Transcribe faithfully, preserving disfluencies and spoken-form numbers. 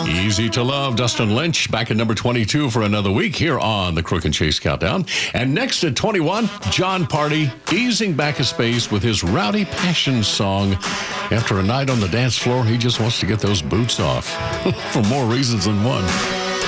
Easy to Love, Dustin Lynch, back at number twenty-two for another week here on the Crook and Chase Countdown. And next at twenty-one, John Party, easing back a space with his Rowdy Passion song. After a night on the dance floor, he just wants to get those boots off for more reasons than one.